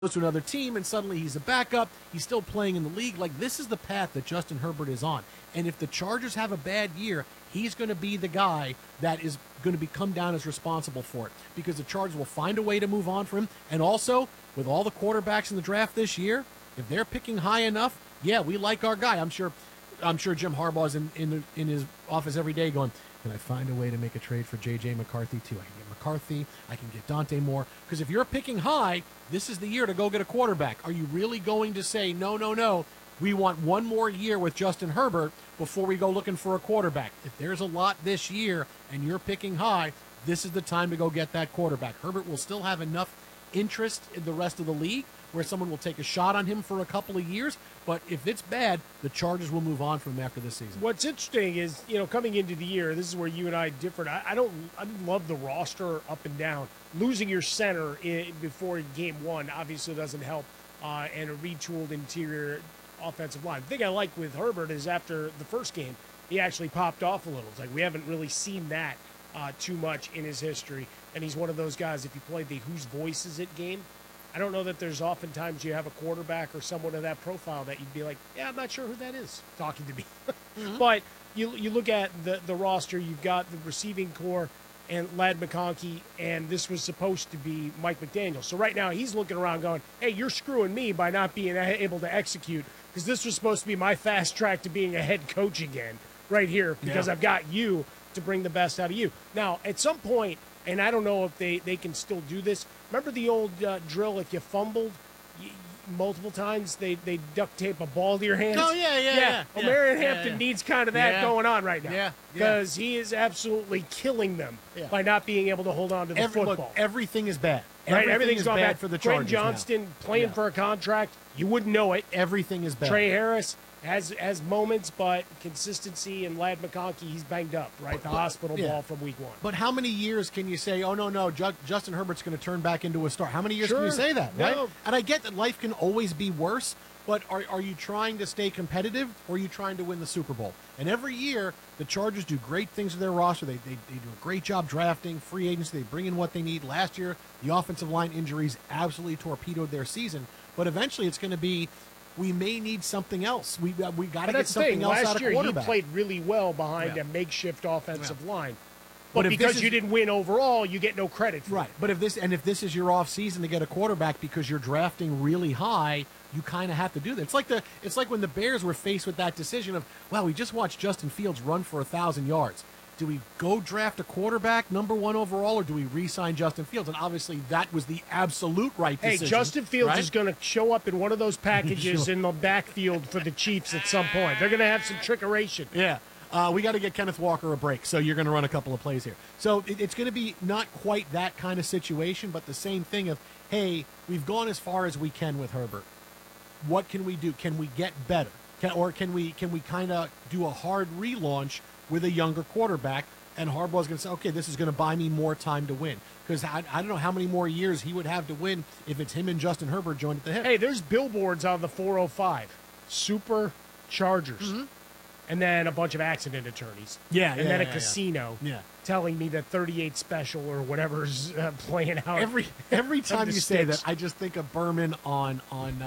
to another team and suddenly he's a backup. He's still playing in the league. Like, this is the path that Justin Herbert is on. And if the Chargers have a bad year, he's going to be the guy that is going to come down as responsible for it, because the Chargers will find a way to move on from him. And also, with all the quarterbacks in the draft this year, if they're picking high enough, yeah, we like our guy. I'm sure Jim Harbaugh's in his office every day going, can I find a way to make a trade for J.J. McCarthy, too? I can get McCarthy. I can get Dante Moore. Because if you're picking high, this is the year to go get a quarterback. Are you really going to say, no, we want one more year with Justin Herbert before we go looking for a quarterback? If there's a lot this year and you're picking high, this is the time to go get that quarterback. Herbert will still have enough interest in the rest of the league where someone will take a shot on him for a couple of years. But if it's bad, the Chargers will move on from him after this season. What's interesting is, coming into the year, this is where you and I differ. I don't love the roster up and down. Losing your center before game one obviously doesn't help, and a retooled interior offensive line. The thing I like with Herbert is after the first game, he actually popped off a little. It's like we haven't really seen that too much in his history, and he's one of those guys, if you play the whose voice is it game, I don't know that there's oftentimes you have a quarterback or someone of that profile that you'd be like, yeah, I'm not sure who that is talking to me. Mm-hmm. But you look at the roster, you've got the receiving core and Ladd McConkey, and this was supposed to be Mike McDaniel. So right now he's looking around going, hey, you're screwing me by not being able to execute, because this was supposed to be my fast track to being a head coach again right here, because I've got you to bring the best out of you. Now, at some point, and I don't know if they can still do this. Remember the old drill, if you fumbled multiple times, they duct tape a ball to your hands? Oh, yeah. Well, Marion Hampton needs kind of that going on right now. Yeah. Because he is absolutely killing them by not being able to hold on to the football. Look, everything is bad. Right? Everything's gone bad for the Chargers. Quentin Johnston playing for a contract. You wouldn't know it. Everything is bad. Trey Harris has moments, but consistency, and Ladd McConkey, he's banged up, right? The hospital ball from week one. But how many years can you say, oh, no, Justin Herbert's going to turn back into a star? How many years can you say that, right? No. And I get that life can always be worse, but are you trying to stay competitive, or are you trying to win the Super Bowl? And every year, the Chargers do great things with their roster. They do a great job drafting, free agency. They bring in what they need. Last year, the offensive line injuries absolutely torpedoed their season. But eventually, it's going to be, we may need something else. We got to get something else out of quarterback. Last year, he played really well behind a makeshift offensive line. But because you didn't win overall, you get no credit for it. But if this is your off season to get a quarterback because you're drafting really high, you kind of have to do that. It's like when the Bears were faced with that decision of, well, we just watched Justin Fields run for 1,000 yards. Do we go draft a quarterback, number one overall, or do we re-sign Justin Fields? And obviously that was the absolute right decision. Hey, Justin Fields is going to show up in one of those packages in the backfield for the Chiefs at some point. They're going to have some trickeration. Yeah. We got to get Kenneth Walker a break, so you're going to run a couple of plays here. So it's going to be not quite that kind of situation, but the same thing of, hey, we've gone as far as we can with Herbert. What can we do? Can we get better? Can we kind of do a hard relaunch with a younger quarterback? And Harbaugh's going to say, okay, this is going to buy me more time to win. Because I don't know how many more years he would have to win if it's him and Justin Herbert joined at the hip. Hey, there's billboards on the 405. Super Chargers. Mm-hmm. And then a bunch of accident attorneys. And then a casino telling me that 38 special or whatever's playing out. Every time you say that, I just think of Berman on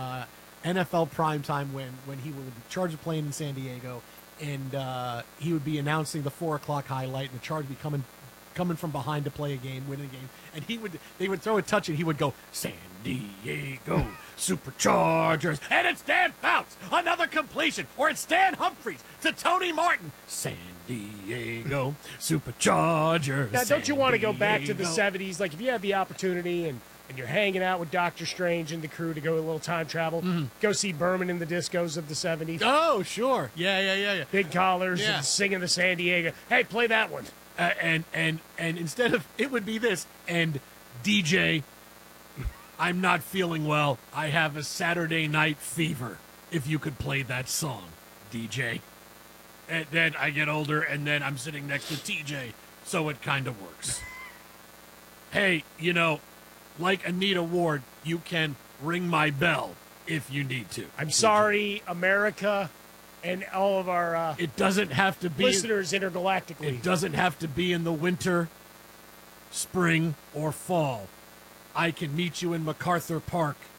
NFL primetime when the Chargers playing in San Diego, and he would be announcing the 4 o'clock highlight, and the Chargers would be coming from behind to play a game, winning a game, and they would throw a touch, and he would go, San Diego Superchargers, and it's Dan Fouts, another completion, or it's Stan Humphries to Tony Martin, San Diego Superchargers. Now, don't you want to go back to the 70s? Like, if you have the opportunity and you're hanging out with Doctor Strange and the crew to go a little time travel, go see Berman in the discos of the 70s. Oh, sure. Yeah. Big collars and singing the San Diego. Hey, play that one. And instead of, it would be this, and DJ, I'm not feeling well. I have a Saturday night fever. If you could play that song, DJ. And then I get older, and then I'm sitting next to TJ, so it kind of works. Hey, like Anita Ward, you can ring my bell if you need to. I'm sorry, America, and all of our it doesn't have to be listeners intergalactically. It doesn't have to be in the winter, spring, or fall. I can meet you in MacArthur Park